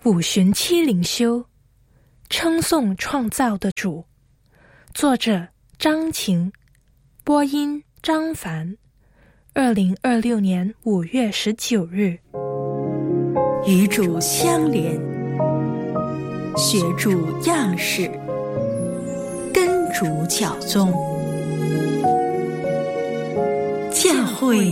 五旬期灵修，称颂创造的主。作者张晴，播音张凡。2026年5月19日。 与主相连，学主样式，跟主脚踪。教会